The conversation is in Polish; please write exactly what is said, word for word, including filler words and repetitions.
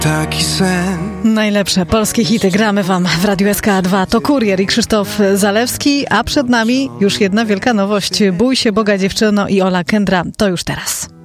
Taki sen. Najlepsze polskie hity gramy wam w Radiu S K A dwa. To Kurier i Krzysztof Zalewski, a przed nami już jedna wielka nowość. Bój się Boga, dziewczyno, i Ola Kendra. To już teraz.